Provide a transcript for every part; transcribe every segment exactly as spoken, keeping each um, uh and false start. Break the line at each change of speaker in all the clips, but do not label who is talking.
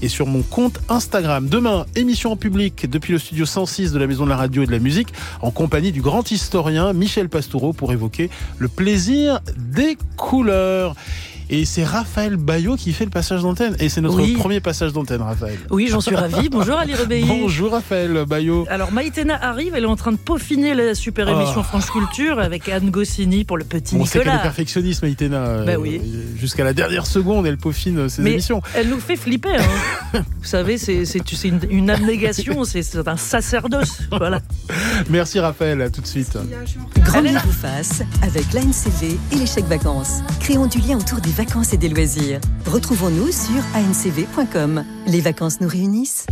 et sur mon compte Instagram. Demain, émission en public depuis le studio cent six de la Maison de la Radio et de la Musique, en compagnie du grand historien Michel Pastoureau pour évoquer le plaisir des couleurs. Et c'est Raphaël Baillot qui fait le passage d'antenne. Et c'est notre oui. premier passage d'antenne, Raphaël.
Oui, j'en suis ravie. Bonjour Ali Rebéi.
Bonjour Raphaël Baillot.
Alors Maïtena arrive, elle est en train de peaufiner la super émission oh. France Culture avec Anne Goscinny pour le petit
bon,
Nicolas.
C'est qu'elle est perfectionniste, Maïtena.
Ben oui.
Jusqu'à la dernière seconde, elle peaufine ses
Mais
émissions.
Elle nous fait flipper. Hein. Vous savez, c'est, c'est, c'est une, une abnégation, c'est, c'est un sacerdoce. Voilà.
Merci Raphaël, à tout de suite.
Grandir vous face avec l'A N C V et les chèques vacances. Créons du lien autour des vacances et des loisirs. Retrouvons-nous sur a n c v point com. Les vacances nous réunissent.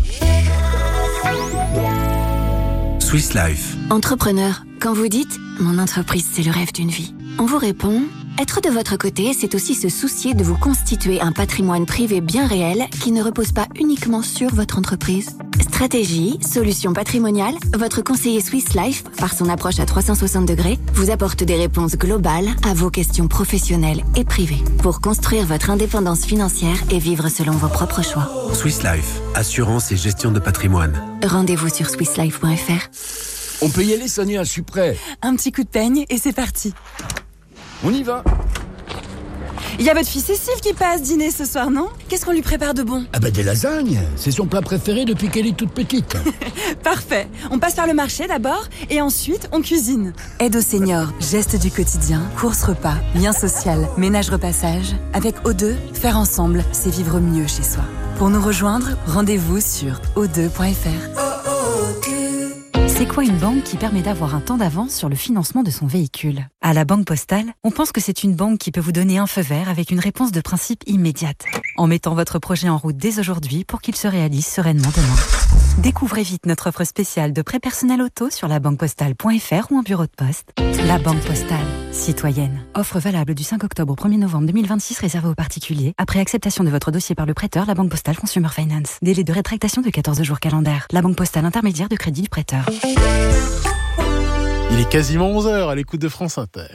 Swiss Life.
Entrepreneur, quand vous dites « Mon entreprise, c'est le rêve d'une vie », on vous répond « Être de votre côté, c'est aussi se soucier de vous constituer un patrimoine privé bien réel qui ne repose pas uniquement sur votre entreprise. » Stratégie, solutions patrimoniales, votre conseiller Swiss Life, par son approche à trois cent soixante degrés, vous apporte des réponses globales à vos questions professionnelles et privées pour construire votre indépendance financière et vivre selon vos propres choix.
Swiss Life, assurance et gestion de patrimoine.
Rendez-vous sur swiss life point f r.
On peut y aller, Sonia, je suis prêt.
Un petit coup de peigne et c'est parti.
On y va.
Il y a votre fille Cécile qui passe dîner ce soir, non? Qu'est-ce qu'on lui prépare de bon?
Ah bah des lasagnes. C'est son plat préféré depuis qu'elle est toute petite.
Parfait. On passe par le marché d'abord et ensuite on cuisine. Aide aux seniors, gestes du quotidien, courses repas, lien social, ménage repassage. Avec O deux, faire ensemble, c'est vivre mieux chez soi. Pour nous rejoindre, rendez-vous sur o deux point f r.
C'est quoi une banque qui permet d'avoir un temps d'avance sur le financement de son véhicule? À la Banque Postale, on pense que c'est une banque qui peut vous donner un feu vert avec une réponse de principe immédiate, en mettant votre projet en route dès aujourd'hui pour qu'il se réalise sereinement demain. Découvrez vite notre offre spéciale de prêt personnel auto sur la banque postale point f r ou en bureau de poste. La Banque Postale, citoyenne. Offre valable du cinq octobre au premier novembre deux mille vingt-six réservée aux particuliers. Après acceptation de votre dossier par le prêteur, la Banque Postale Consumer Finance. Délai de rétractation de quatorze jours calendaires. La Banque Postale intermédiaire de crédit du prêteur.
Il est quasiment onze heures à l'écoute de France Inter.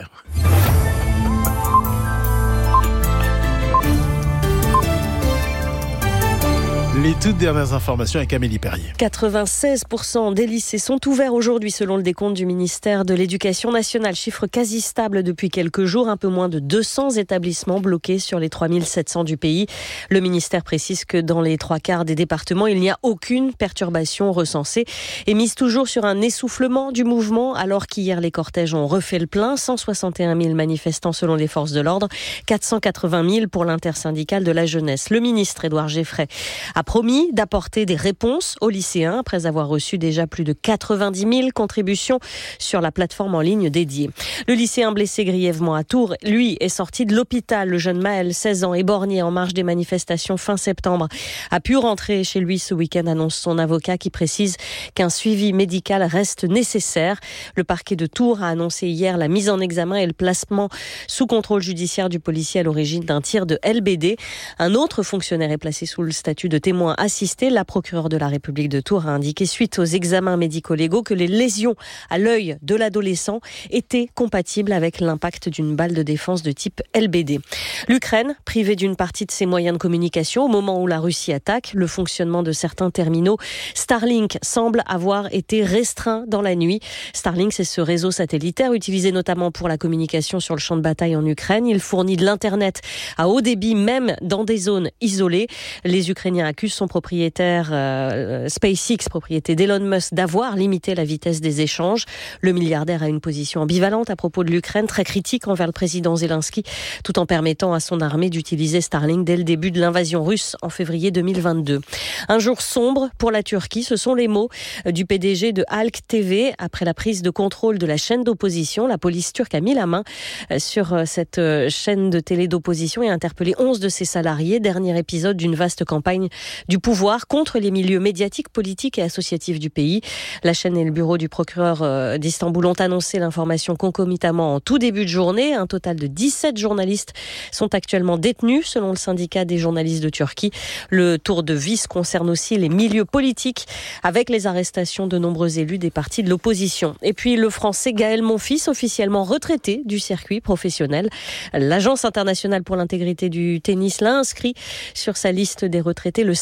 Les toutes dernières informations avec Amélie Perrier.
quatre-vingt-seize pour cent des lycées sont ouverts aujourd'hui selon le décompte du ministère de l'Éducation nationale. Chiffre quasi stable depuis quelques jours. Un peu moins de deux cents établissements bloqués sur les trois mille sept cents du pays. Le ministère précise que dans les trois quarts des départements, il n'y a aucune perturbation recensée et mise toujours sur un essoufflement du mouvement alors qu'hier les cortèges ont refait le plein. cent soixante et un mille manifestants selon les forces de l'ordre, quatre cent quatre-vingt mille pour l'intersyndicale de la jeunesse. Le ministre Édouard Geffray a promis d'apporter des réponses aux lycéens après avoir reçu déjà plus de quatre-vingt-dix mille contributions sur la plateforme en ligne dédiée. Le lycéen blessé grièvement à Tours, lui, est sorti de l'hôpital. Le jeune Maël, seize ans, éborgné en marge des manifestations fin septembre, a pu rentrer chez lui ce week-end, annonce son avocat qui précise qu'un suivi médical reste nécessaire. Le parquet de Tours a annoncé hier la mise en examen et le placement sous contrôle judiciaire du policier à l'origine d'un tir de L B D. Un autre fonctionnaire est placé sous le statut de témoin assisté. La procureure de la République de Tours a indiqué suite aux examens médico-légaux que les lésions à l'œil de l'adolescent étaient compatibles avec l'impact d'une balle de défense de type L B D. L'Ukraine, privée d'une partie de ses moyens de communication au moment où la Russie attaque, le fonctionnement de certains terminaux Starlink semble avoir été restreint dans la nuit. Starlink, c'est ce réseau satellitaire utilisé notamment pour la communication sur le champ de bataille en Ukraine. Il fournit de l'internet à haut débit même dans des zones isolées. Les Ukrainiens accuse son propriétaire euh, SpaceX, propriété d'Elon Musk, d'avoir limité la vitesse des échanges. Le milliardaire a une position ambivalente à propos de l'Ukraine, très critique envers le président Zelensky, tout en permettant à son armée d'utiliser Starlink dès le début de l'invasion russe en février deux mille vingt-deux. Un jour sombre pour la Turquie, ce sont les mots du P D G de Halk T V. Après la prise de contrôle de la chaîne d'opposition, la police turque a mis la main sur cette chaîne de télé d'opposition et a interpellé onze de ses salariés. Dernier épisode d'une vaste campagne du pouvoir contre les milieux médiatiques, politiques et associatifs du pays. La chaîne et le bureau du procureur d'Istanbul ont annoncé l'information concomitamment en tout début de journée. Un total de dix-sept journalistes sont actuellement détenus selon le syndicat des journalistes de Turquie. Le tour de vis concerne aussi les milieux politiques avec les arrestations de nombreux élus des partis de l'opposition. Et puis le français Gaël Monfils, officiellement retraité du circuit professionnel. L'Agence internationale pour l'intégrité du tennis l'a inscrit sur sa liste des retraités le